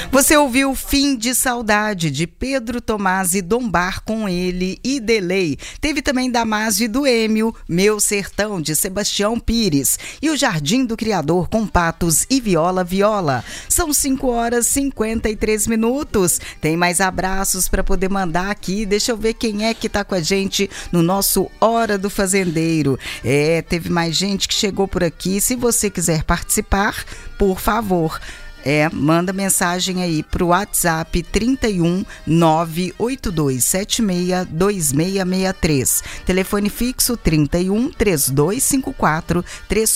Você ouviu Fim de Saudade, de Pedro Tomás e Dombar com ele e Delay. Teve também Damásio e do Êmio, Meu Sertão, de Sebastião Pires. E o Jardim do Criador com Patos e Viola Viola. São 5h53. Tem mais abraços para poder mandar aqui. Deixa eu ver quem é que tá com a gente no nosso Hora do Fazendeiro. Teve mais gente que chegou por aqui. Se você quiser participar, por favor, manda mensagem aí pro WhatsApp 31 98276 2663. Telefone fixo 31 3254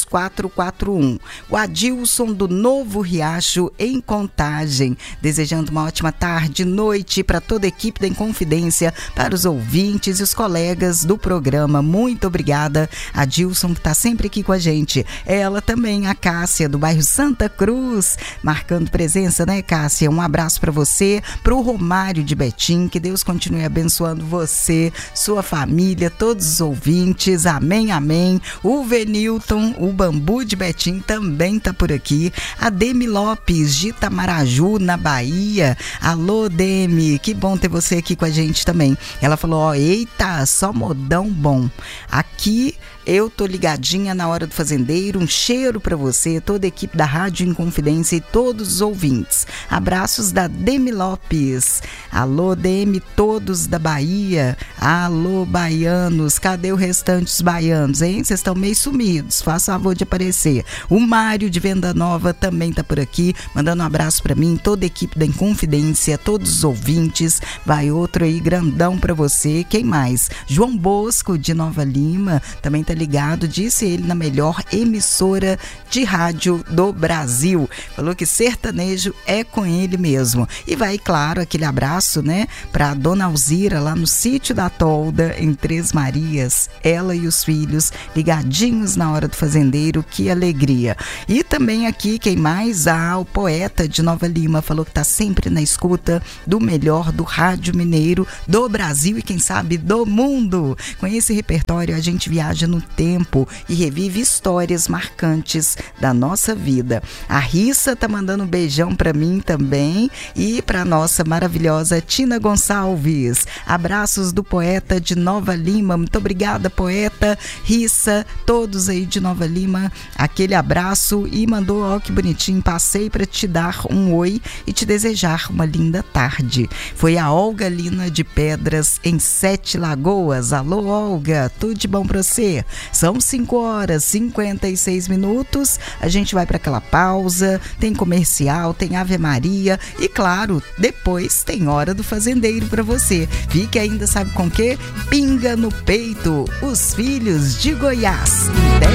3441. O Adilson do Novo Riacho, em Contagem, desejando uma ótima tarde, noite para toda a equipe da Inconfidência, para os ouvintes e os colegas do programa. Muito obrigada, Adilson, que está sempre aqui com a gente. Ela também, a Cássia, do bairro Santa Cruz, marcando presença, né, Cássia? Um abraço para você, pro Romário de Betim, que Deus continue abençoando você, sua família, todos os ouvintes, amém, amém. O Venilton, o Bambu de Betim, também tá por aqui. A Demi Lopes, de Itamaraju, na Bahia. Alô, Demi, que bom ter você aqui com a gente também. Ela falou, eita, só modão bom. Aqui eu tô ligadinha na Hora do Fazendeiro. Um cheiro para você, toda a equipe da Rádio Inconfidência e todos os ouvintes. Abraços da Demi Lopes. Alô, Demi, todos da Bahia. Alô, baianos. Cadê o restante dos baianos, hein? Vocês estão meio sumidos. Faça favor de aparecer. O Mário de Venda Nova também tá por aqui, mandando um abraço para mim, toda a equipe da Inconfidência, todos os ouvintes. Vai outro aí grandão para você. Quem mais? João Bosco de Nova Lima também tá ligado, disse ele, na melhor emissora de rádio do Brasil. Falou que sertanejo é com ele mesmo. E vai, claro, aquele abraço, né, pra Dona Alzira, lá no sítio da Tolda, em Três Marias. Ela e os filhos ligadinhos na Hora do Fazendeiro, que alegria. E também aqui, quem mais? O Poeta de Nova Lima, falou que tá sempre na escuta do melhor do rádio mineiro do Brasil e quem sabe do mundo. Com esse repertório a gente viaja no tempo e revive histórias marcantes da nossa vida. A Rissa tá mandando um beijão pra mim também e pra nossa maravilhosa Tina Gonçalves. Abraços do Poeta de Nova Lima. Muito obrigada, Poeta, Rissa, todos aí de Nova Lima. Aquele abraço e mandou, ó, que bonitinho, passei pra te dar um oi e te desejar uma linda tarde. Foi a Olga Lina de Pedras, em Sete Lagoas. Alô, Olga, tudo de bom pra você? São 5h56. A gente vai para aquela pausa, tem comercial, tem Ave Maria e, claro, depois tem Hora do Fazendeiro para você. Fique ainda, sabe com o quê? Pinga no Peito, os Filhos de Goiás.